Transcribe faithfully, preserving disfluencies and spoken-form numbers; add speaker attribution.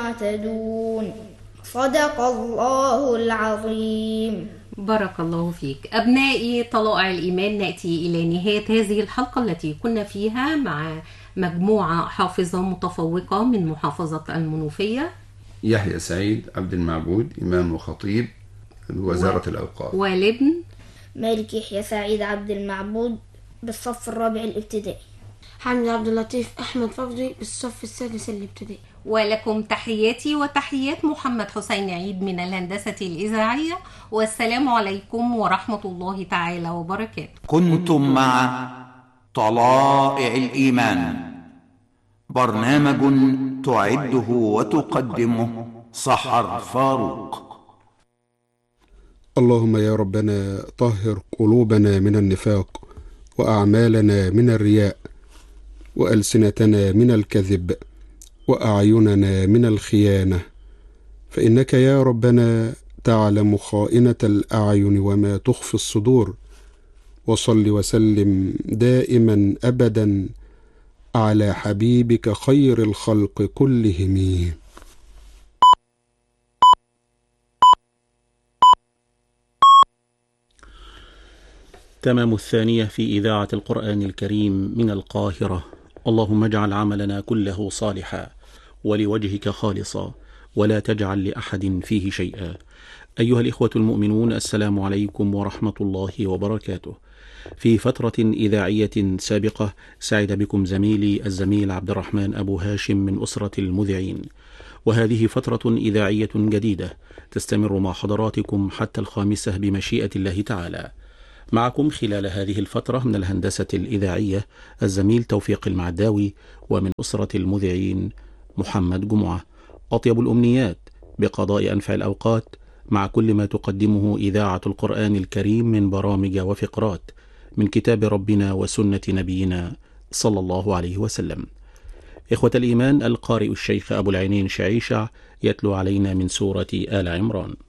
Speaker 1: يعتدون. صدق الله العظيم.
Speaker 2: بارك الله فيك. أبنائي طلائع الإيمان، نأتي إلى نهاية هذه الحلقة التي كنا فيها مع مجموعة حافظة متفوقة من محافظة المنوفية.
Speaker 3: يحيى سعيد عبد المعبود، إمام وخطيب وزارة و... الأوقاف.
Speaker 2: والابن
Speaker 1: مالك يحيى سعيد عبد المعبود بالصف الرابع الابتدائي.
Speaker 4: حمد عبد اللطيف أحمد فوزي بالصف السادس الابتدائي.
Speaker 2: ولكم تحياتي وتحيات محمد حسين عيد من الهندسة الإذاعية، والسلام عليكم ورحمة الله تعالى وبركاته.
Speaker 5: كنتم مع طلائع الإيمان، برنامج تعده وتقدمه سحر فاروق.
Speaker 6: اللهم يا ربنا طهر قلوبنا من النفاق، وأعمالنا من الرياء، وألسنتنا من الكذب، وأعيننا من الخيانة، فإنك يا ربنا تعلم خائنة الأعين وما تخفي الصدور. وصل وسلم دائما أبدا على حبيبك خير الخلق كلهم.
Speaker 7: تمام الثانية في إذاعة القرآن الكريم من القاهرة. اللهم اجعل عملنا كله صالحا ولوجهك خالصا، ولا تجعل لأحد فيه شيئا. أيها الإخوة المؤمنون، السلام عليكم ورحمة الله وبركاته. في فترة إذاعية سابقة سعد بكم زميلي الزميل عبد الرحمن أبو هاشم من أسرة المذيعين، وهذه فترة إذاعية جديدة تستمر مع حضراتكم حتى الخامسة بمشيئة الله تعالى. معكم خلال هذه الفترة من الهندسة الإذاعية الزميل توفيق المعداوي، ومن أسرة المذيعين محمد جمعة. أطيب الأمنيات بقضاء أنفع الأوقات مع كل ما تقدمه إذاعة القرآن الكريم من برامج وفقرات من كتاب ربنا وسنة نبينا صلى الله عليه وسلم. إخوة الإيمان، القارئ الشيخ أبو العينين شعيشع يتلو علينا من سورة آل عمران.